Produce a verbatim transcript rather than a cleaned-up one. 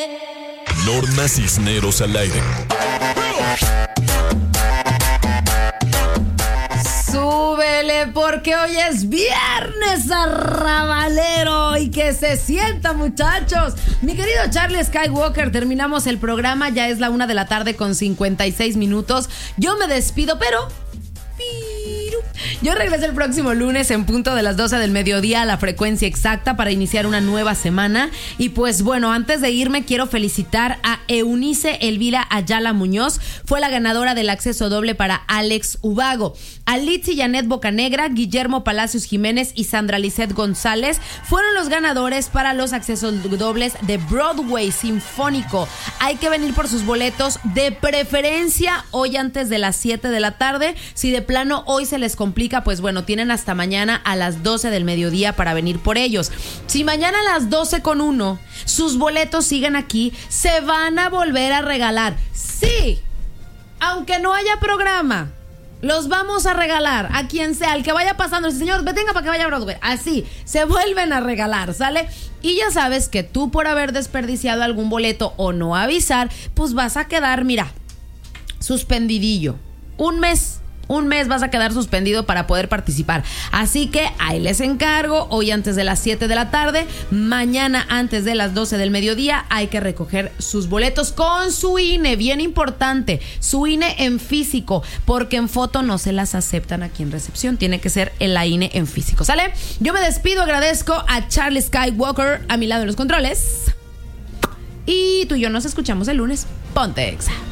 Norma Cisneros al aire. Súbele porque hoy es viernes arrabalero y que se sienta, muchachos. Mi querido Charlie Skywalker, terminamos el programa, ya es la una de la tarde con cincuenta y seis minutos. Yo me despido, pero... Yo regreso el próximo lunes en punto de las doce del mediodía a la frecuencia exacta para iniciar una nueva semana. Y pues bueno, antes de irme quiero felicitar a Eunice Elvira Ayala Muñoz. Fue la ganadora del acceso doble para Alex Ubago. A Litzy Janet Bocanegra, Guillermo Palacios Jiménez y Sandra Lisset González fueron los ganadores para los accesos dobles de Broadway Sinfónico. Hay que venir por sus boletos, de preferencia hoy antes de las siete de la tarde. Si de plano hoy se les complica, pues bueno, tienen hasta mañana a las doce del mediodía para venir por ellos. Si mañana a las doce con uno sus boletos siguen aquí, se van a volver a regalar. Sí, aunque no haya programa, los vamos a regalar a quien sea, al que vaya pasando. Señor, venga para que vaya a Broadway. Así, se vuelven a regalar, ¿sale? Y ya sabes que tú, por haber desperdiciado algún boleto o no avisar, pues vas a quedar, mira, suspendidillo. Un mes. Un mes vas a quedar suspendido para poder participar. Así que ahí les encargo, hoy antes de las siete de la tarde, mañana antes de las doce del mediodía, hay que recoger sus boletos con su I N E, bien importante, su I N E en físico, porque en foto no se las aceptan aquí en recepción, tiene que ser el I N E en físico, ¿sale? Yo me despido, agradezco a Charlie Skywalker a mi lado en los controles. Y tú y yo nos escuchamos el lunes. Ponte Exa.